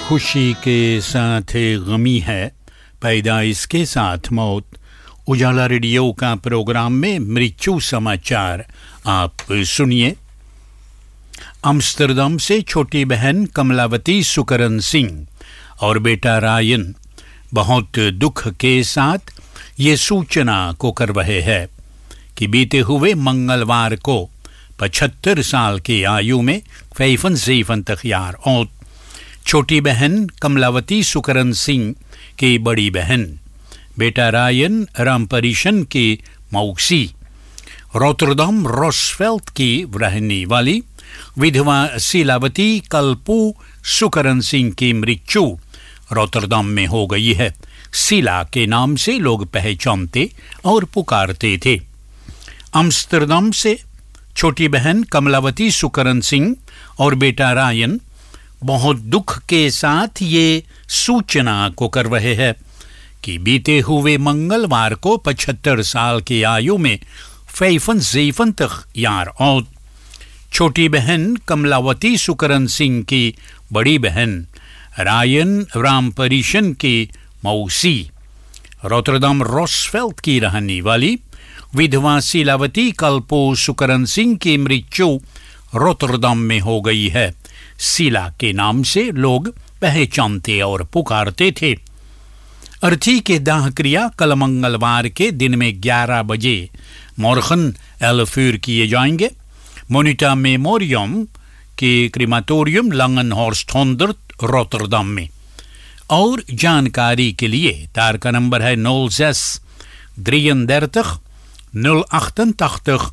खुशी के साथ गमी है, पैदाइश के साथ मौत। उजाला रेडियो का प्रोग्राम में मृत्यु समाचार आप सुनिए। अम्स्टरडम से छोटी बहन कमलावती सुकरन सिंह और बेटा रायन बहुत दुख के साथ ये सूचना को कर रहे हैं कि बीते हुए मंगलवार को 75 साल की आयु में 75 यार और छोटी बहन कमलावती सुकरन सिंह की बड़ी बहन बेटा रायन रामपरीशन की मौसी रोटरडम रोसवेल्ट की रहने वाली विधवा शीलावती कल्पू सुकरन सिंह की मृत्यु रोटरडम में हो गई है। शीला के नाम से लोग पहचानते और पुकारते थे। अम्स्टरडम से छोटी बहन कमलावती सुकरन सिंह और बेटा रायन बहुत दुख के साथ ये सूचना को कर रहे हैं कि बीते हुए मंगलवार को 75 साल की आयु में 75 यार और छोटी बहन कमलावती सुकरन सिंह की बड़ी बहन रायन रामपरीशन की मौसी रोटरडम रोसवेल्ट की रहने वाली विधवा शीलावती कल्पो सुकरन सिंह की मृत्यु रोटरडम में हो गई है। शीला के नाम से लोग पहचानते और पुकारते थे। अर्थी के दाह क्रिया कल मंगलवार के दिन में 11 बजे मोरखन एलफ्यूर किए जाएंगे। मोनिटा मेमोरियम के क्रीमाटोरियम लंगनहॉर्स्ट रोटरडम में। और जानकारी के लिए तार का नंबर है 06 33 088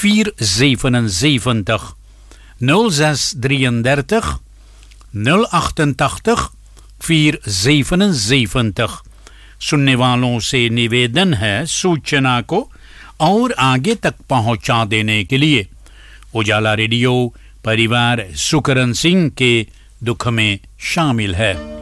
477 06 33 088 477। सुनने वालों से निवेदन है सूचना को और आगे तक पहुंचा देने के लिए। उजाला रेडियो परिवार सुकरन सिंह के दुख में शामिल है।